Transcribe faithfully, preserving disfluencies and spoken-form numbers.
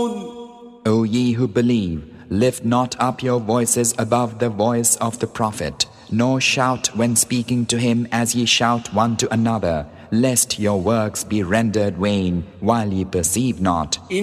O ye who believe, lift not up your voices above the voice of the Prophet, nor shout when speaking to him as ye shout one to another, lest your works be rendered vain while ye perceive not.